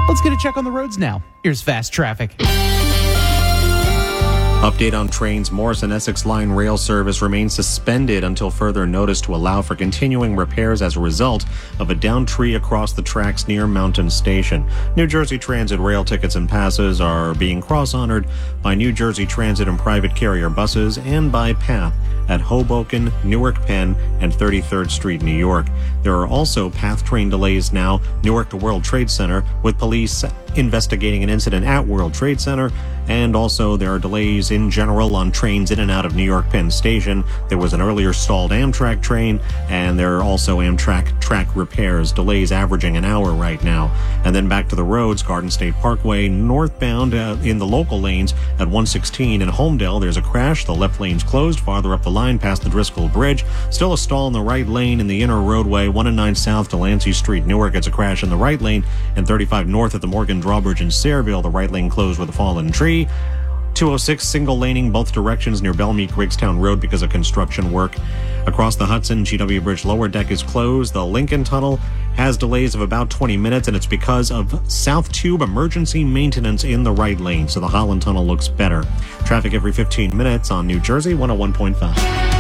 Let's get a check on the roads now. Here's fast traffic. Update on trains. Morrison-Essex Line rail service remains suspended until further notice to allow for continuing repairs as a result of a downed tree across the tracks near Mountain Station. New Jersey Transit rail tickets and passes are being cross-honored by New Jersey Transit and private carrier buses and by PATH at Hoboken, Newark Penn, and 33rd Street, New York. There are also PATH train delays now, Newark to World Trade Center, with police investigating an incident at World Trade Center, and also there are delays in general on trains in and out of New York Penn Station. There was an earlier stalled Amtrak train, and there are also Amtrak track repairs, delays averaging an hour right now. And then back to the roads, Garden State Parkway, northbound in the local lanes at 116 in Homedale, there's a crash. The left lane's closed. Farther up the line past the Driscoll Bridge, still a stall in the right lane in the inner roadway, 109 south to Delancey Street, Newark. It's a crash in the right lane, and 35 north at the Morgan Drawbridge in Sayreville, the right lane closed with a fallen tree. 206 single laning both directions near Bellmead Grigstown Road because of construction work. Across the Hudson, GW Bridge lower deck is closed. The Lincoln Tunnel has delays of about 20 minutes, and it's because of South Tube emergency maintenance in the right lane, so the Holland Tunnel looks better. Traffic every 15 minutes on New Jersey 101.5.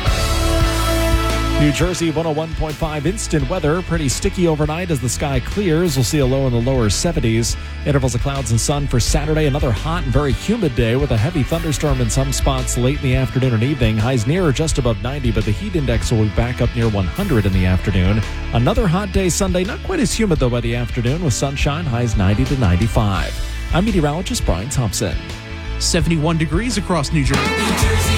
New Jersey 101.5 instant weather. Pretty sticky overnight as the sky clears. We'll see a low in the lower 70s. Intervals of clouds and sun for Saturday. Another hot and very humid day with a heavy thunderstorm in some spots late in the afternoon and evening. Highs near or just above 90, but the heat index will be back up near 100 in the afternoon. Another hot day Sunday. Not quite as humid, though, by the afternoon with sunshine. Highs 90 to 95. I'm meteorologist Brian Thompson. 71 degrees across New Jersey.